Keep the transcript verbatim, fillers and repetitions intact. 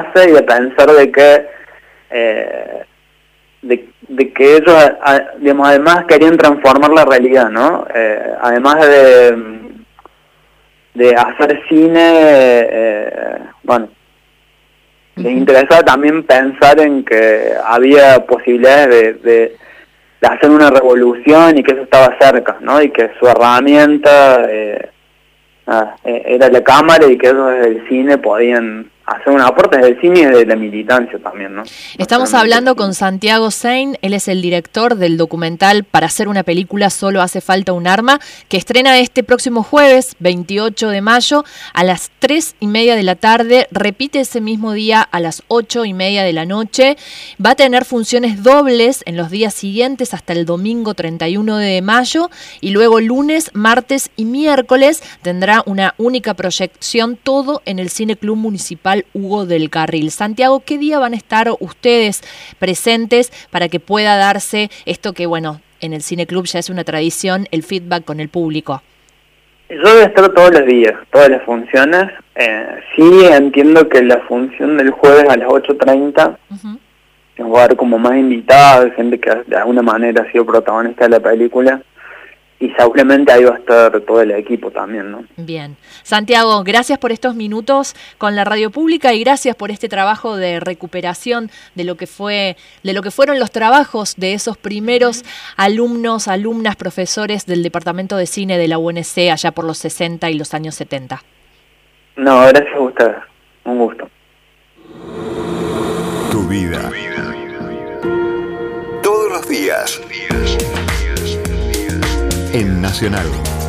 y de pensar de que eh, de, de que ellos a, digamos, además querían transformar la realidad, ¿no? Eh, además de, de hacer cine, eh, bueno, les interesaba también pensar en que había posibilidades de, de, de hacer una revolución y que eso estaba cerca, ¿no? Y que su herramienta eh, ah, era la cámara y que ellos desde el cine podían hacer un aporte desde el cine y desde la militancia también, ¿no? Estamos hablando con Santiago Sein, él es el director del documental Para hacer una película solo hace falta un arma, que estrena este próximo jueves, veintiocho de mayo, a las tres y media de la tarde, repite ese mismo día a las ocho y media de la noche, va a tener funciones dobles en los días siguientes hasta el domingo treinta y uno de mayo, y luego lunes, martes y miércoles tendrá una única proyección, todo en el Cine Club Municipal Hugo del Carril. Santiago, ¿qué día van a estar ustedes presentes para que pueda darse esto que, bueno, en el Cine Club ya es una tradición, el feedback con el público? Yo voy a estar todos los días, todas las funciones. Eh, sí entiendo que la función del jueves a las ocho treinta uh-huh. va a haber como más invitados, gente que de alguna manera ha sido protagonista de la película. Y seguramente ahí va a estar todo el equipo también, ¿no? Bien. Santiago, gracias por estos minutos con la radio pública y gracias por este trabajo de recuperación de lo que fue, de lo que fueron los trabajos de esos primeros alumnos, alumnas, profesores del Departamento de Cine de la U N C allá por los sesenta y los años setenta. No, gracias a ustedes. Un gusto. Tu vida. Todos los días. En Nacional.